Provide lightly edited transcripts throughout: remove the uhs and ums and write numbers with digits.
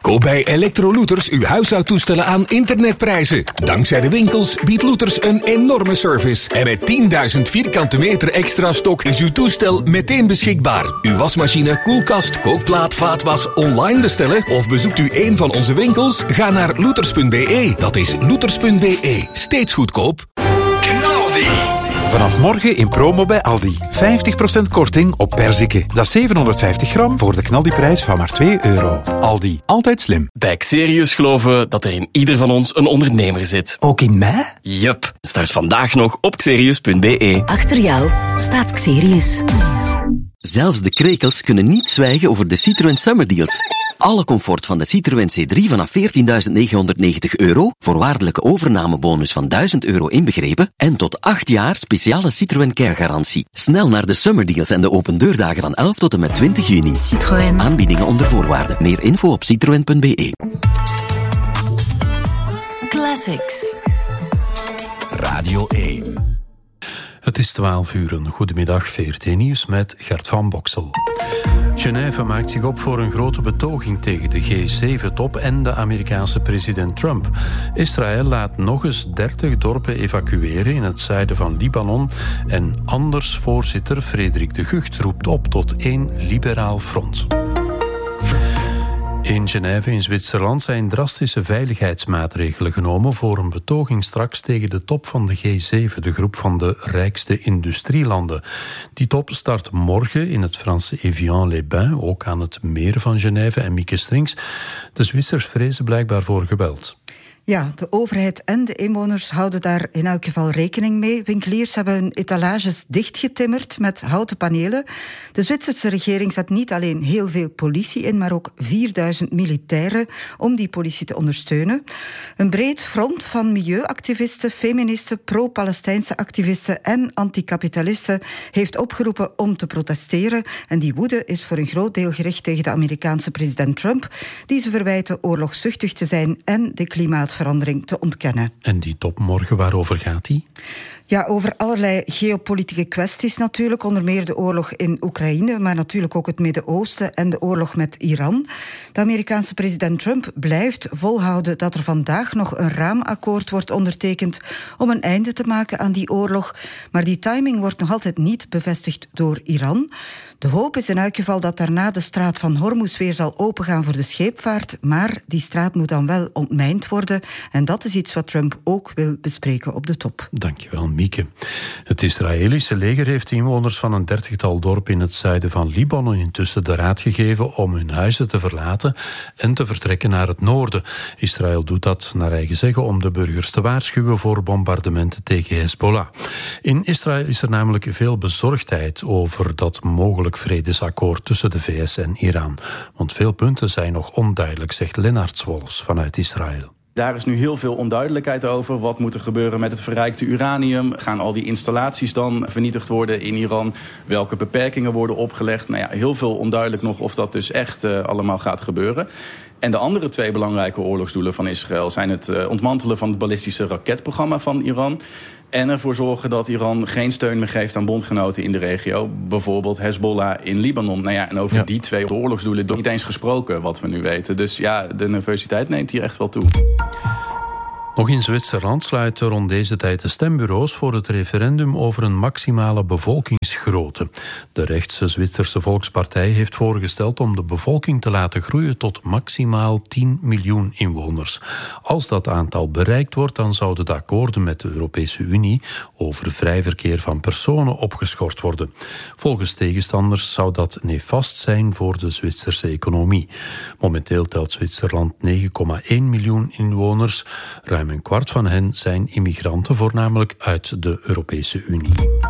Koop bij Electrolooters uw huishoudtoestellen aan internetprijzen. Dankzij de winkels biedt Looters een enorme service. En met 10.000 vierkante meter extra stok is uw toestel meteen beschikbaar. Uw wasmachine, koelkast, kookplaat, vaatwas online bestellen of bezoekt u een van onze winkels? Ga naar looters.be. Dat is looters.be. Steeds goedkoop. Vanaf morgen in promo bij Aldi. 50% korting op perziken. Dat is 750 gram voor de knaldiprijs van maar €2. Aldi, altijd slim. Bij Xerius geloven we dat er in ieder van ons een ondernemer zit. Ook in mij? Yup. Start vandaag nog op xerius.be. Achter jou staat Xerius. Zelfs de krekels kunnen niet zwijgen over de Citroën Summer Deals. Alle comfort van de Citroën C3 vanaf €14.990, voorwaardelijke overnamebonus van €1.000 inbegrepen en tot 8 jaar speciale Citroën Care-garantie. Snel naar de Summer Deals en de opendeurdagen van 11 tot en met 20 juni. Citroën. Aanbiedingen onder voorwaarden. Meer info op citroen.be. Classics. Radio 1. Het is 12 uur. Goedemiddag, VRT Nieuws met Gert van Boksel. Genève maakt zich op voor een grote betoging tegen de G7-top en de Amerikaanse president Trump. Israël laat nog eens 30 dorpen evacueren in het zuiden van Libanon. En anders voorzitter Frederik de Gucht roept op tot één liberaal front. In Genève in Zwitserland zijn drastische veiligheidsmaatregelen genomen voor een betoging straks tegen de top van de G7, de groep van de rijkste industrielanden. Die top start morgen in het Franse Evian-les-Bains, ook aan het meer van Genève en Mieke Strings. De Zwitsers vrezen blijkbaar voor geweld. Ja, de overheid en de inwoners houden daar in elk geval rekening mee. Winkeliers hebben hun etalages dichtgetimmerd met houten panelen. De Zwitserse regering zet niet alleen heel veel politie in, maar ook 4000 militairen om die politie te ondersteunen. Een breed front van milieuactivisten, feministen, pro-Palestijnse activisten en anticapitalisten heeft opgeroepen om te protesteren. En die woede is voor een groot deel gericht tegen de Amerikaanse president Trump, die ze verwijten oorlogszuchtig te zijn en de klimaatverandering te ontkennen. En die top morgen, waarover gaat die? Ja, over allerlei geopolitieke kwesties natuurlijk. Onder meer de oorlog in Oekraïne, maar natuurlijk ook het Midden-Oosten en de oorlog met Iran. De Amerikaanse president Trump blijft volhouden dat er vandaag nog een raamakkoord wordt ondertekend om een einde te maken aan die oorlog. Maar die timing wordt nog altijd niet bevestigd door Iran. De hoop is in elk geval dat daarna de straat van Hormuz weer zal opengaan voor de scheepvaart, maar die straat moet dan wel ontmijnd worden. En dat is iets wat Trump ook wil bespreken op de top. Dankjewel, Mieke. Het Israëlische leger heeft inwoners van een 30-tal dorpen in het zuiden van Libanon intussen de raad gegeven om hun huizen te verlaten en te vertrekken naar het noorden. Israël doet dat naar eigen zeggen om de burgers te waarschuwen voor bombardementen tegen Hezbollah. In Israël is er namelijk veel bezorgdheid over dat mogelijk vredesakkoord tussen de VS en Iran. Want veel punten zijn nog onduidelijk, zegt Lennart Zwolfs vanuit Israël. Daar is nu heel veel onduidelijkheid over. Wat moet er gebeuren met het verrijkte uranium? Gaan al die installaties dan vernietigd worden in Iran? Welke beperkingen worden opgelegd? Nou ja, heel veel onduidelijk nog of dat dus echt allemaal gaat gebeuren. En de andere 2 belangrijke oorlogsdoelen van Israël zijn het ontmantelen van het ballistische raketprogramma van Iran en ervoor zorgen dat Iran geen steun meer geeft aan bondgenoten in de regio. Bijvoorbeeld Hezbollah in Libanon. Nou ja, en over die 2 oorlogsdoelen wordt niet eens gesproken, wat we nu weten. Dus ja, de nervositeit neemt hier echt wel toe. Nog in Zwitserland sluiten rond deze tijd de stembureaus voor het referendum over een maximale bevolkingsgrootte. De rechtse Zwitserse Volkspartij heeft voorgesteld om de bevolking te laten groeien tot maximaal 10 miljoen inwoners. Als dat aantal bereikt wordt, dan zouden de akkoorden met de Europese Unie over vrij verkeer van personen opgeschort worden. Volgens tegenstanders zou dat nefast zijn voor de Zwitserse economie. Momenteel telt Zwitserland 9,1 miljoen inwoners. Ruim een kwart van hen zijn immigranten, voornamelijk uit de Europese Unie.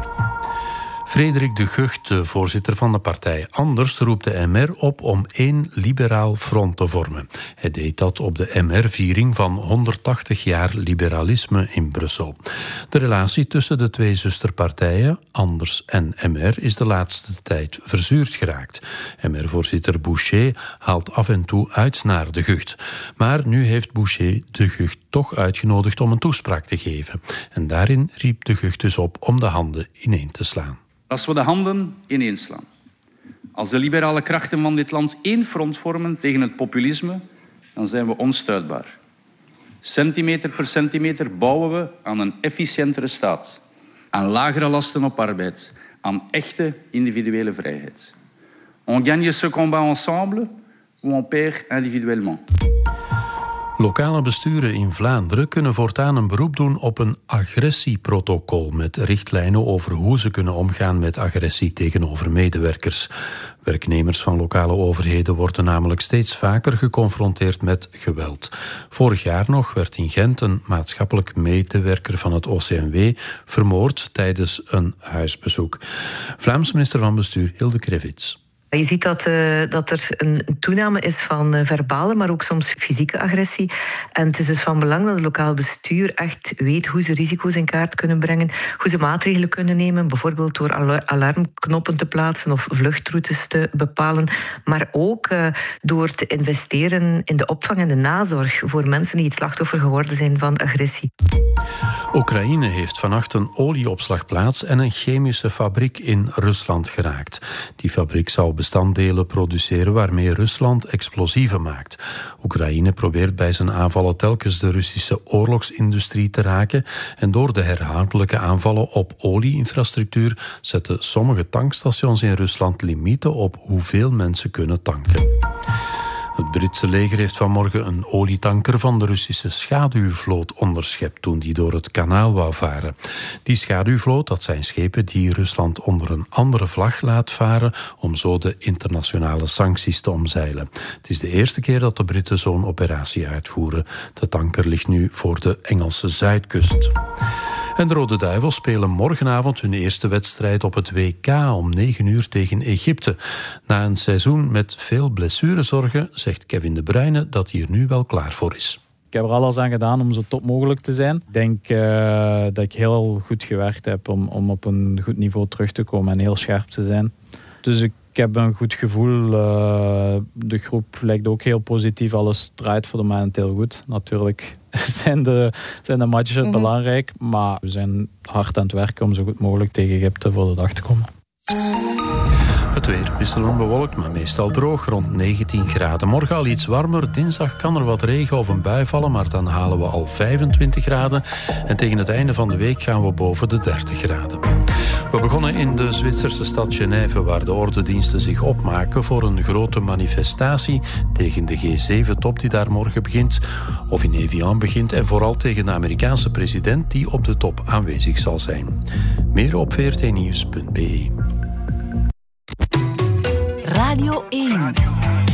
Frederik de Gucht, de voorzitter van de partij Anders, roept de MR op om één liberaal front te vormen. Hij deed dat op de MR-viering van 180 jaar liberalisme in Brussel. De relatie tussen de 2 zusterpartijen, Anders en MR, is de laatste tijd verzuurd geraakt. MR-voorzitter Boucher haalt af en toe uit naar de Gucht. Maar nu heeft Boucher de Gucht toch uitgenodigd om een toespraak te geven. En daarin riep de Gucht dus op om de handen ineen te slaan. Als we de handen ineenslaan, als de liberale krachten van dit land één front vormen tegen het populisme, dan zijn we onstuitbaar. Centimeter per centimeter bouwen we aan een efficiëntere staat, aan lagere lasten op arbeid, aan echte individuele vrijheid. On gagne ce combat ensemble ou on perd individuellement. Lokale besturen in Vlaanderen kunnen voortaan een beroep doen op een agressieprotocol met richtlijnen over hoe ze kunnen omgaan met agressie tegenover medewerkers. Werknemers van lokale overheden worden namelijk steeds vaker geconfronteerd met geweld. Vorig jaar nog werd in Gent een maatschappelijk medewerker van het OCMW vermoord tijdens een huisbezoek. Vlaams minister van Bestuur Hilde Krevits. Je ziet dat er een toename is van verbale, maar ook soms fysieke agressie. En het is dus van belang dat het lokaal bestuur echt weet hoe ze risico's in kaart kunnen brengen, hoe ze maatregelen kunnen nemen, bijvoorbeeld door alarmknoppen te plaatsen of vluchtroutes te bepalen, maar ook door te investeren in de opvang en de nazorg voor mensen die het slachtoffer geworden zijn van agressie. Oekraïne heeft vannacht een olieopslagplaats en een chemische fabriek in Rusland geraakt. Die fabriek zou bestanddelen produceren waarmee Rusland explosieven maakt. Oekraïne probeert bij zijn aanvallen telkens de Russische oorlogsindustrie te raken en door de herhaaldelijke aanvallen op olieinfrastructuur zetten sommige tankstations in Rusland limieten op hoeveel mensen kunnen tanken. Het Britse leger heeft vanmorgen een olietanker van de Russische schaduwvloot onderschept toen die door het kanaal wou varen. Die schaduwvloot, dat zijn schepen die Rusland onder een andere vlag laat varen om zo de internationale sancties te omzeilen. Het is de eerste keer dat de Britten zo'n operatie uitvoeren. De tanker ligt nu voor de Engelse zuidkust. En de Rode Duivels spelen morgenavond hun eerste wedstrijd op het WK om 9:00 tegen Egypte. Na een seizoen met veel blessurezorgen zegt Kevin De Bruyne dat hij er nu wel klaar voor is. Ik heb er alles aan gedaan om zo top mogelijk te zijn. Ik denk dat ik heel goed gewerkt heb om op een goed niveau terug te komen en heel scherp te zijn. Dus ik heb een goed gevoel. De groep lijkt ook heel positief. Alles draait voor de moment heel goed. Natuurlijk zijn de matchen belangrijk. Maar we zijn hard aan het werken om zo goed mogelijk tegen Egypte voor de dag te komen. Het weer wisselend bewolkt, maar meestal droog, rond 19 graden. Morgen al iets warmer. Dinsdag kan er wat regen of een bui vallen, maar dan halen we al 25 graden. En tegen het einde van de week gaan we boven de 30 graden. We begonnen in de Zwitserse stad Genève, waar de ordendiensten zich opmaken voor een grote manifestatie tegen de G7-top die daar morgen begint, of in Evian begint, en vooral tegen de Amerikaanse president die op de top aanwezig zal zijn. Meer op vrtnieuws.be. Radio 1.